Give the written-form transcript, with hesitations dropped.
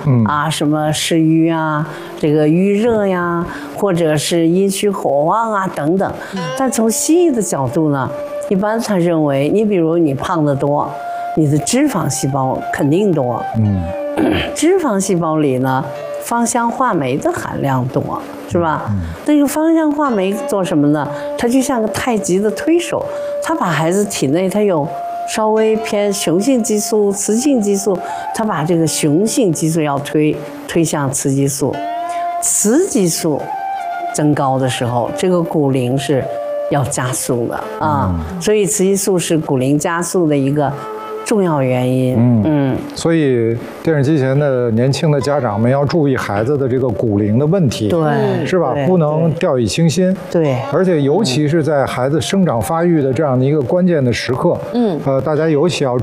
什么食欲啊，这个预热呀，或者是阴虚火旺啊等等。但从西医的角度呢，一般他认为，你比如你胖得多，你的脂肪细胞肯定多，脂肪细胞里呢，芳香化酶的含量多，是吧？那个芳香化酶做什么呢？它就像个太极的推手，它把孩子体内它有稍微偏雄性激素、雌性激素，它把这个雄性激素要推向雌激素，雌激素增高的时候，这个骨龄是要加速的啊，所以雌激素是骨龄加速的一个重要原因。 所以电视机前的年轻的家长们要注意孩子的这个骨龄的问题， 对， 是吧？不能掉以轻心。 对， 而且尤其是在孩子生长发育的这样的一个关键的时刻，大家尤其要